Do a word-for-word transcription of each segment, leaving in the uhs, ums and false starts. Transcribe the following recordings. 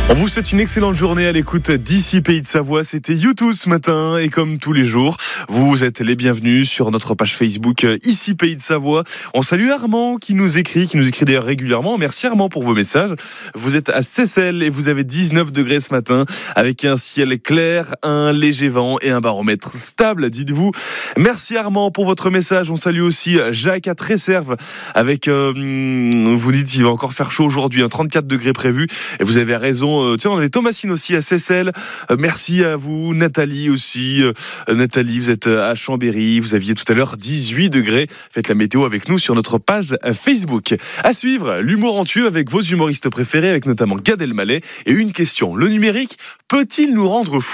On vous souhaite une excellente journée à l'écoute d'ici Pays de Savoie. C'était YouTube ce matin et comme tous les jours, vous êtes les bienvenus sur notre page Facebook Ici Pays de Savoie. On salue Armand qui nous écrit, qui nous écrit d'ailleurs régulièrement. Merci Armand pour vos messages. Vous êtes à Seyssel et vous avez dix-neuf degrés ce matin avec un ciel clair, un léger vent et un baromètre stable, dites-vous. Merci Armand pour votre message. On salue aussi Jacques à Tresserve avec, euh, vous dites qu'il va encore faire chaud aujourd'hui, un trente-quatre degrés prévu et vous avez raison. Euh, tiens, on avait Thomasine aussi à Seyssel. Euh, merci à vous, Nathalie aussi. Euh, Nathalie, vous êtes à Chambéry. Vous aviez tout à l'heure dix-huit degrés. Faites la météo avec nous sur notre page Facebook. À suivre, l'humour en tube avec vos humoristes préférés, avec notamment Gad Elmaleh. Et une question, le numérique peut-il nous rendre fous ?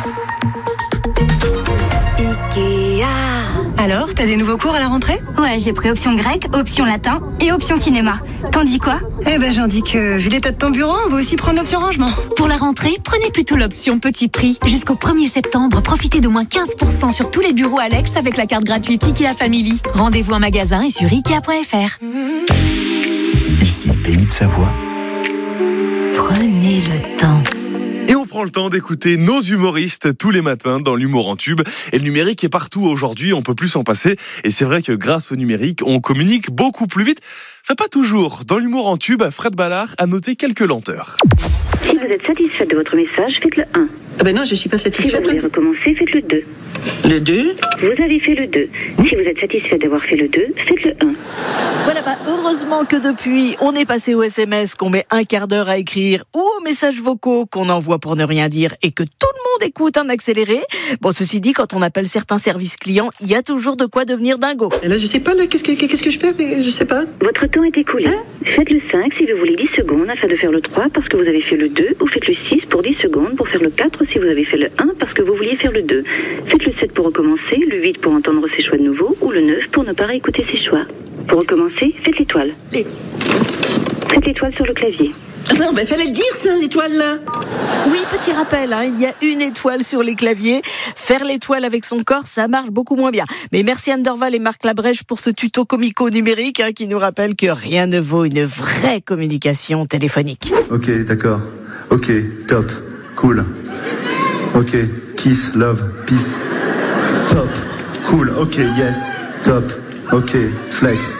Ikea. Alors, t'as des nouveaux cours à la rentrée ? Ouais, j'ai pris option grec, option latin et option cinéma. T'en dis quoi ? Eh ben, j'en dis que, vu l'état de ton bureau, on va aussi prendre l'option rangement. Pour la rentrée, prenez plutôt l'option petit prix. Jusqu'au premier septembre, profitez d'au moins quinze pour cent sur tous les bureaux Alex avec la carte gratuite Ikea Family. Rendez-vous en magasin et sur ikea point f r. Ici, Pays de Savoie. Prenez le temps. Et on prend le temps d'écouter nos humoristes tous les matins dans l'humour en tube. Et le numérique est partout aujourd'hui, on peut plus s'en passer. Et c'est vrai que grâce au numérique, on communique beaucoup plus vite. Enfin, pas toujours. Dans l'humour en tube, Fred Ballard a noté quelques lenteurs. Si vous êtes satisfaite de votre message, faites le un. Ah ben non, je suis pas Si vous satisfaite. voulez recommencer, faites le deux. Le deux. Vous avez fait le deux. Si vous êtes satisfait d'avoir fait le deux, faites le un. Voilà, bah, heureusement que depuis, on est passé au S M S qu'on met un quart d'heure à écrire ou aux messages vocaux qu'on envoie pour ne rien dire et que tout le monde écoute en accéléré. Bon, ceci dit, quand on appelle certains services clients, il y a toujours de quoi devenir dingo. Et là, je sais pas, là, qu'est-ce que, qu'est-ce que je fais, mais je sais pas. Votre temps est écoulé. Hein Faites le cinq si vous voulez dix secondes afin de faire le trois parce que vous avez fait le deux, ou faites le six pour dix secondes pour faire le quatre si vous avez fait le un parce que vous vouliez faire le deux. Faites le sept pour recommencer, le huit pour entendre ses choix de nouveau ou le neuf pour ne pas réécouter ses choix. Pour recommencer, faites l'étoile. Les... Faites l'étoile sur le clavier. Non, ben fallait le dire, ça, l'étoile, là. Oui, petit rappel, hein, il y a une étoile sur les claviers. Faire l'étoile avec son corps, ça marche beaucoup moins bien. Mais merci Anne Dorval et Marc Labrèche pour ce tuto comico-numérique hein, qui nous rappelle que rien ne vaut une vraie communication téléphonique. Ok, d'accord. Ok, top. Cool. Ok, kiss, love, peace. Top. Cool. Ok, yes. Top. Ok, flex.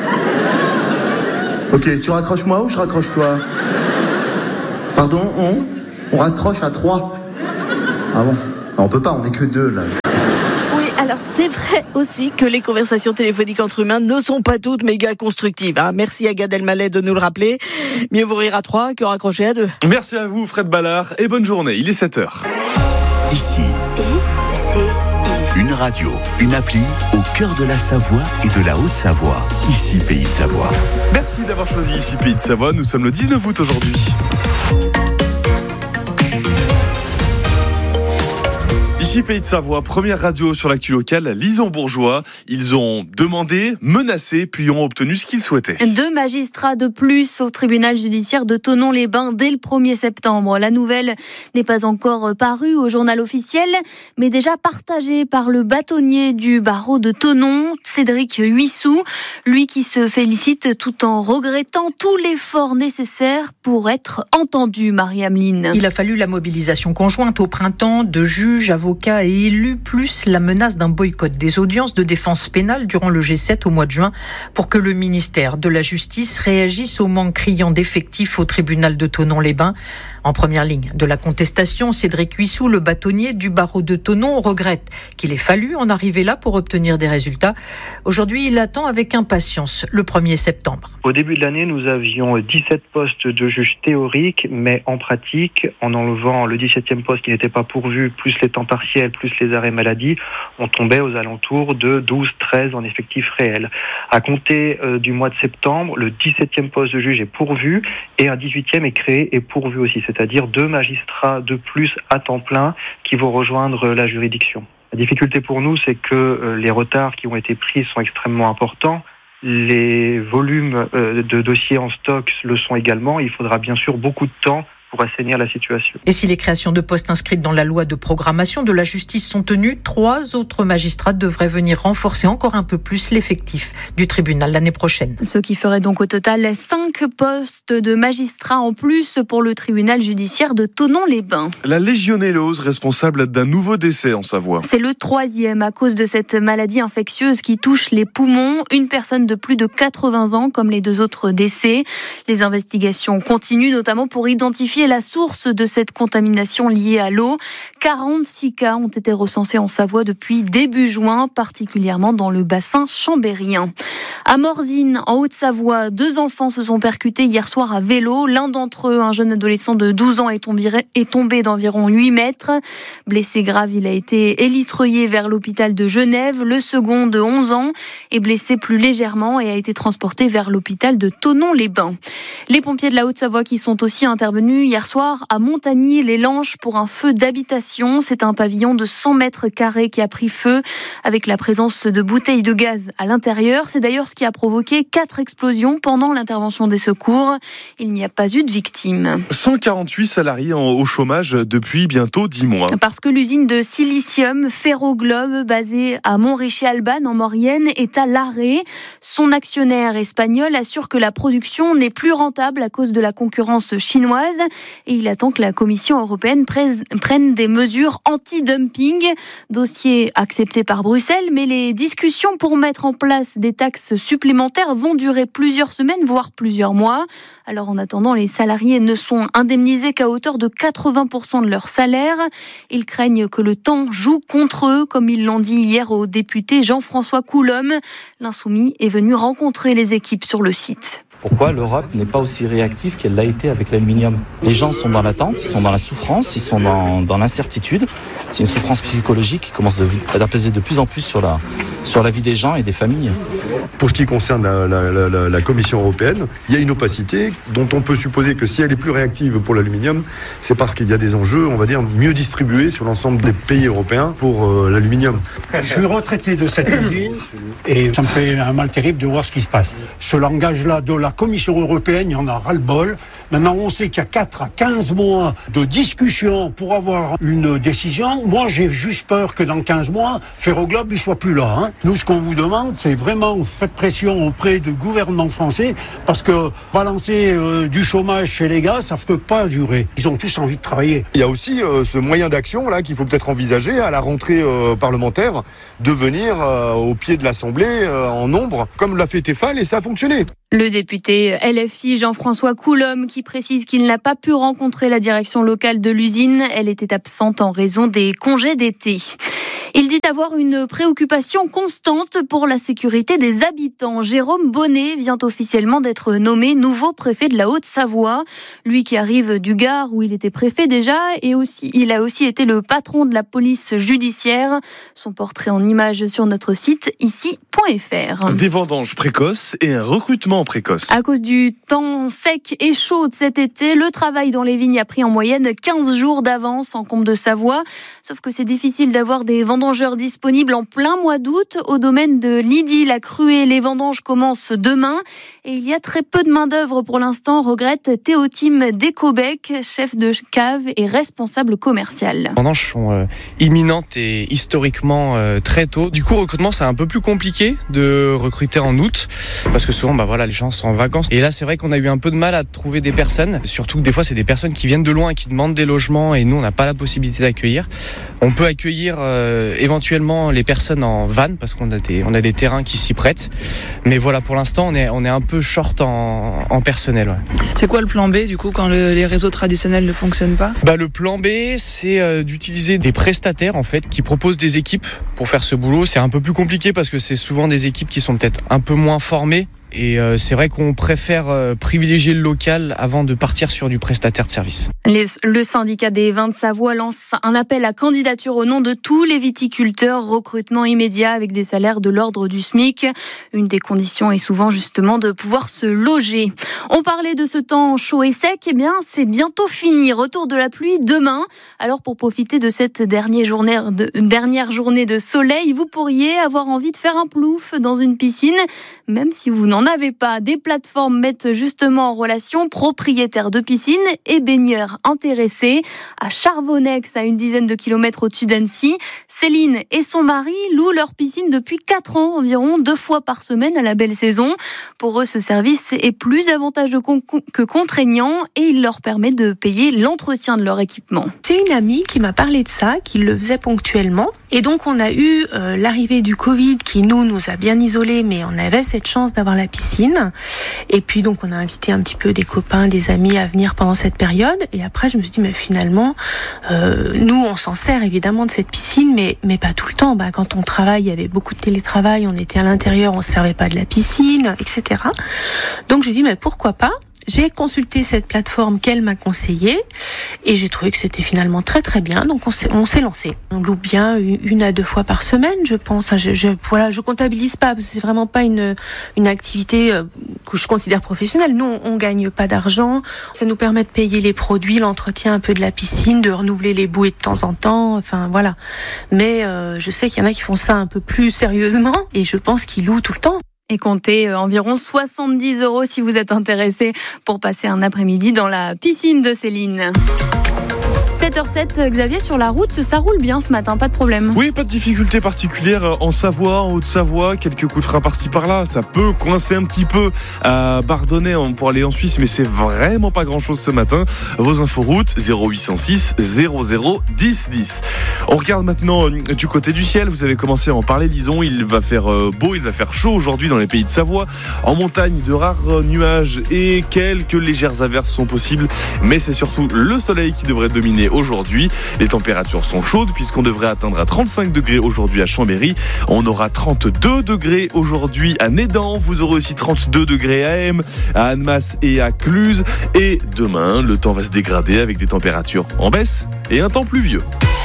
Ok, tu raccroches moi ou je raccroche toi ? Pardon, on On raccroche à trois. Ah bon ? On peut pas, on est que deux là. Oui, alors c'est vrai aussi que les conversations téléphoniques entre humains ne sont pas toutes méga constructives. Hein. Merci à Gad Elmaleh de nous le rappeler. Mieux vous rire à trois que raccrocher à deux. Merci à vous Fred Ballard et bonne journée, il est sept heures. Ici, I-C-I. une radio, une appli au cœur de la Savoie et de la Haute-Savoie. Ici, Pays de Savoie. Merci d'avoir choisi Ici Pays de Savoie, nous sommes le dix-neuf août aujourd'hui. Ici Pays de Savoie, première radio sur l'actu locale, Lison-Bourgeois. Ils ont demandé, menacé, puis ont obtenu ce qu'ils souhaitaient. Deux magistrats de plus au tribunal judiciaire de Thonon-les-Bains dès le premier septembre. La nouvelle n'est pas encore parue au journal officiel, mais déjà partagée par le bâtonnier du barreau de Thonon, Cédric Huissou. Lui qui se félicite tout en regrettant tout l'effort nécessaire pour être entendu, Marie-Ameline. Il a fallu la mobilisation conjointe au printemps de juges, avocats et élus, plus la menace d'un boycott des audiences de défense pénale durant le G sept au mois de juin pour que le ministère de la Justice réagisse au manque criant d'effectifs au tribunal de Thonon-les-Bains. En première ligne de la contestation, Cédric Huissou, le bâtonnier du barreau de Thonon, regrette qu'il ait fallu en arriver là pour obtenir des résultats. Aujourd'hui, il attend avec impatience le premier septembre. Au début de l'année, nous avions dix-sept postes de juges théoriques, mais en pratique, en enlevant le dix-septième poste qui n'était pas pourvu, plus les temps partiels, plus les arrêts maladie, on tombait aux alentours de douze treize en effectifs réels. À compter euh, du mois de septembre, le dix-septième poste de juge est pourvu et un dix-huitième est créé et pourvu aussi, c'est-à-dire deux magistrats de plus à temps plein qui vont rejoindre la juridiction. La difficulté pour nous, c'est que euh, les retards qui ont été pris sont extrêmement importants. Les volumes euh, de dossiers en stock le sont également. Il faudra bien sûr beaucoup de temps pour assainir la situation. Et si les créations de postes inscrites dans la loi de programmation de la justice sont tenues, trois autres magistrats devraient venir renforcer encore un peu plus l'effectif du tribunal l'année prochaine. Ce qui ferait donc au total cinq postes de magistrats en plus pour le tribunal judiciaire de Thonon-les-Bains. La légionellose responsable d'un nouveau décès en Savoie. C'est le troisième à cause de cette maladie infectieuse qui touche les poumons. Une personne de plus de quatre-vingts ans comme les deux autres décès. Les investigations continuent notamment pour identifier la source de cette contamination liée à l'eau. quarante-six cas ont été recensés en Savoie depuis début juin, particulièrement dans le bassin chambérien. À Morzine, en Haute-Savoie, deux enfants se sont percutés hier soir à vélo. L'un d'entre eux, un jeune adolescent de douze ans, est tombé, est tombé d'environ huit mètres. Blessé grave, il a été élitreillé vers l'hôpital de Genève. Le second, de onze ans, est blessé plus légèrement et a été transporté vers l'hôpital de Thonon-les-Bains. Les pompiers de la Haute-Savoie qui sont aussi intervenus hier soir à Montagny-les-Lanches pour un feu d'habitation. C'est un pavillon de cent mètres carrés qui a pris feu avec la présence de bouteilles de gaz à l'intérieur. C'est d'ailleurs ce qui a provoqué quatre explosions pendant l'intervention des secours. Il n'y a pas eu de victimes. cent quarante-huit salariés au chômage depuis bientôt dix mois. Parce que l'usine de silicium Ferroglobe, basée à Montrichet-Albanne en Maurienne, est à l'arrêt. Son actionnaire espagnol assure que la production n'est plus rentable à cause de la concurrence chinoise et il attend que la Commission européenne prenne des mesures anti-dumping. Dossier accepté par Bruxelles, mais les discussions pour mettre en place des taxes supplémentaires vont durer plusieurs semaines, voire plusieurs mois. Alors en attendant, les salariés ne sont indemnisés qu'à hauteur de quatre-vingts pour cent de leur salaire. Ils craignent que le temps joue contre eux, comme ils l'ont dit hier au député Jean-François Coulombe. L'insoumis est venu rencontrer les équipes sur le site. Pourquoi l'Europe n'est pas aussi réactive qu'elle l'a été avec l'aluminium ? Les gens sont dans l'attente, ils sont dans la souffrance, ils sont dans, dans l'incertitude. C'est une souffrance psychologique qui commence à peser de plus en plus sur la, sur la vie des gens et des familles. Pour ce qui concerne la, la, la, la Commission européenne, il y a une opacité dont on peut supposer que si elle est plus réactive pour l'aluminium, c'est parce qu'il y a des enjeux, on va dire, mieux distribués sur l'ensemble des pays européens pour euh, l'aluminium. Je suis retraité de cette usine et ça me fait un mal terrible de voir ce qui se passe. Ce langage-là de la Commission européenne, il y en a ras-le-bol. Maintenant, on sait qu'il y a quatre à quinze mois de discussion pour avoir une décision. Moi, j'ai juste peur que dans quinze mois, Ferroglobe ne soit plus là. Hein. Nous, ce qu'on vous demande, c'est vraiment faites pression auprès du gouvernement français parce que balancer euh, du chômage chez les gars, ça ne peut pas durer. Ils ont tous envie de travailler. Il y a aussi euh, ce moyen d'action là qu'il faut peut-être envisager à la rentrée euh, parlementaire de venir euh, au pied de l'Assemblée euh, en nombre, comme l'a fait Tefal, et ça a fonctionné. Le député L F I Jean-François Coulombe qui précise qu'il n'a pas pu rencontrer la direction locale de l'usine. Elle était absente en raison des congés d'été. Il dit avoir une préoccupation constante pour la sécurité des habitants. Jérôme Bonnet vient officiellement d'être nommé nouveau préfet de la Haute-Savoie. Lui qui arrive du Gard où il était préfet déjà et aussi, il a aussi été le patron de la police judiciaire. Son portrait en images sur notre site ici point f r. Des vendanges précoces et un recrutement précoce. À cause du temps sec et chaud de cet été, le travail dans les vignes a pris en moyenne quinze jours d'avance en Combe de Savoie. Sauf que c'est difficile d'avoir des vendangeurs disponibles en plein mois d'août. Au domaine de Lydie, la Cruée, les vendanges commencent demain. Et il y a très peu de main-d'œuvre pour l'instant, regrette Théotime Descobec, chef de cave et responsable commercial. Les vendanges sont euh, imminentes et historiquement euh, très tôt. Du coup, le recrutement, c'est un peu plus compliqué de recruter en août parce que souvent, bah voilà, les gens sont en vacances. Et là, c'est vrai qu'on a eu un peu de mal à trouver des personnes. Surtout que des fois, c'est des personnes qui viennent de loin et qui demandent des logements et nous, on n'a pas la possibilité d'accueillir. On peut accueillir euh, éventuellement les personnes en van parce qu'on a des, on a des terrains qui s'y prêtent. Mais voilà, pour l'instant, on est, on est un peu short en, en personnel. Ouais. C'est quoi le plan B du coup quand le, les réseaux traditionnels ne fonctionnent pas ? Bah, le plan B, c'est euh, d'utiliser des prestataires en fait qui proposent des équipes pour faire ce boulot. C'est un peu plus compliqué parce que c'est souvent des équipes qui sont peut-être un peu moins formées. Et euh, c'est vrai qu'on préfère euh, privilégier le local avant de partir sur du prestataire de service. Les, le syndicat des vins de Savoie lance un appel à candidature au nom de tous les viticulteurs, recrutement immédiat avec des salaires de l'ordre du SMIC. Une des conditions est souvent justement de pouvoir se loger. On parlait de ce temps chaud et sec, eh bien c'est bientôt fini. Retour de la pluie demain. Alors pour profiter de cette dernière journée de, dernière journée de soleil, vous pourriez avoir envie de faire un plouf dans une piscine, même si vous n'en n'en avez pas. Des plateformes mettent justement en relation propriétaires de piscines et baigneurs intéressés. À Charvonex, à une dizaine de kilomètres au-dessus d'Annecy, Céline et son mari louent leur piscine depuis quatre ans environ, deux fois par semaine à la belle saison. Pour eux, ce service est plus avantageux que contraignant et il leur permet de payer l'entretien de leur équipement. C'est une amie qui m'a parlé de ça, qui le faisait ponctuellement. Et donc on a eu euh, l'arrivée du Covid qui nous nous a bien isolés, mais on avait cette chance d'avoir la piscine. Et puis donc on a invité un petit peu des copains, des amis à venir pendant cette période. Et après je me suis dit mais finalement euh, nous on s'en sert évidemment de cette piscine, mais mais pas tout le temps. Bah quand on travaille, il y avait beaucoup de télétravail, on était à l'intérieur, on se servait pas de la piscine, et cetera. Donc j'ai dit mais pourquoi pas. J'ai consulté cette plateforme qu'elle m'a conseillée et j'ai trouvé que c'était finalement très très bien. Donc on s'est, on s'est lancé. On loue bien une à deux fois par semaine, je pense. Je, je, voilà, je comptabilise pas parce que c'est vraiment pas une, une activité que je considère professionnelle. Nous, on, on gagne pas d'argent. Ça nous permet de payer les produits, l'entretien un peu de la piscine, de renouveler les bouées de temps en temps. Enfin voilà. Mais euh, je sais qu'il y en a qui font ça un peu plus sérieusement et je pense qu'ils louent tout le temps. Et comptez environ soixante-dix euros si vous êtes intéressé pour passer un après-midi dans la piscine de Céline. sept heures zéro sept, Xavier, sur la route, ça roule bien ce matin, pas de problème. Oui, pas de difficulté particulière en Savoie, en Haute-Savoie, quelques coups de frein par-ci par-là. Ça peut coincer un petit peu à Bardonnay pour aller en Suisse, mais c'est vraiment pas grand-chose ce matin. Vos infos routes, zéro huit cent six zéro zéro dix dix. On regarde maintenant du côté du ciel. Vous avez commencé à en parler, Lison. Il va faire beau, il va faire chaud aujourd'hui dans les pays de Savoie. En montagne, de rares nuages et quelques légères averses sont possibles, mais c'est surtout le soleil qui devrait dominer aujourd'hui. Les températures sont chaudes puisqu'on devrait atteindre à trente-cinq degrés aujourd'hui à Chambéry. On aura trente-deux degrés aujourd'hui à Nédan. Vous aurez aussi trente-deux degrés à M, à Annemasse et à Cluse. Et demain, le temps va se dégrader avec des températures en baisse et un temps pluvieux.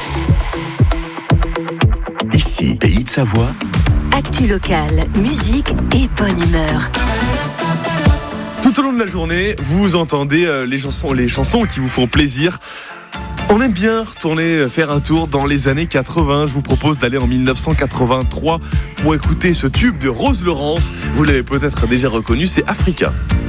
Ici, Pays de Savoie. Actu locale, musique et bonne humeur. Tout au long de la journée, vous entendez les chansons, les chansons qui vous font plaisir. On aime bien retourner faire un tour dans les années quatre-vingts. Je vous propose d'aller en dix-neuf cent quatre-vingt-trois pour écouter ce tube de Rose Laurence. Vous l'avez peut-être déjà reconnu, c'est Africa.